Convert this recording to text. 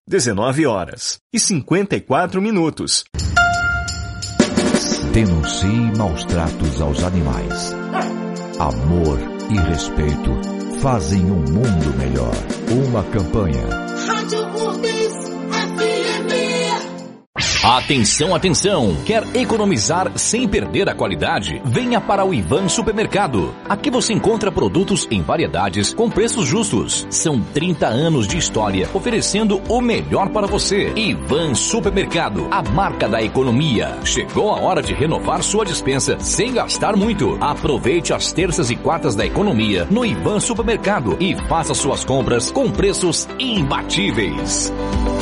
19h54. Denuncie maus tratos aos animais. Amor e respeito fazem um mundo melhor. Uma campanha. Rádio URBS FM. Atenção, atenção! Quer economizar sem perder a qualidade? Venha para o Ivan Supermercado. Aqui você encontra produtos em variedades com preços justos. São 30 anos de história oferecendo o melhor para você. Ivan Supermercado, a marca da economia. Chegou a hora de renovar sua despensa sem gastar muito. Aproveite as terças e quartas da economia no Ivan Supermercado e faça suas compras com preços imbatíveis.